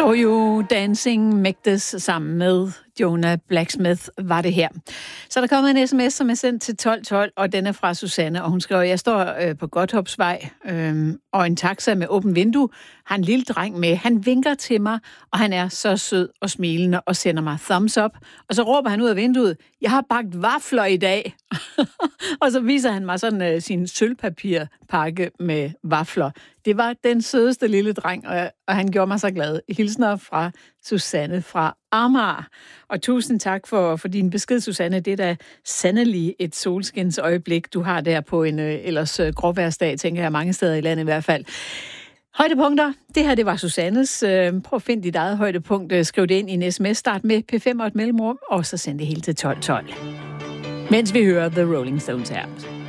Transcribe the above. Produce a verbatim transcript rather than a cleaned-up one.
Saw You Dancing Megdes sammen med Jonah Blacksmith var det her. Så der kommer en sms, som er sendt til tolv tolv, og den er fra Susanne, og hun skriver, jeg står øh, på Godthåbsvej, øh, og en taxa med åbent vindue har en lille dreng med. Han vinker til mig, og han er så sød og smilende og sender mig thumbs up. Og så råber han ud af vinduet, jeg har bagt vafler i dag. Og så viser han mig sådan øh, sin sølvpapirpakke med vafler. Det var den sødeste lille dreng, og, og han gjorde mig så glad. Hilsner fra Susanne fra Amager. Og tusind tak for, for din besked, Susanne. Det er da sandelig et solskins øjeblik, du har der på en øh, ellers øh, gråværsdag, tænker jeg, mange steder i landet i hvert fald. Højdepunkter. Det her, det var Susannes. Øh, prøv at finde dit eget højdepunkt. Skriv det ind i en sms. Start med P fem og et mellemrum, og så send det hele til tolv tolv. Mens vi hører The Rolling Stones her.